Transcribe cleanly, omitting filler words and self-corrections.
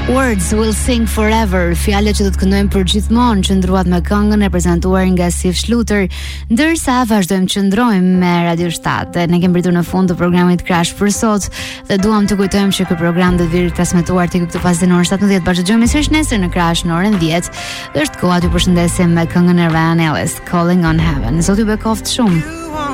Words will sing forever. Fjalët që do të këndojmë për gjithmonë qëndruat me këngën e prezantuar nga Sif Shluter, ndërsa vazhdojmë qëndrojmë me Radio 7. Ne kemi pritur në fund të programit Crash për sot dhe duam të kujtojmë që ky program do të vijë transmetuar tek këtë fazë në orën 17. Bashkëdëgjojmë sërish nesër në Crash në orën 10. Dhe është koha t'ju përshëndesim me këngën e Ryan Ellis, Calling on Heaven. Zoti ju bekoft shumë.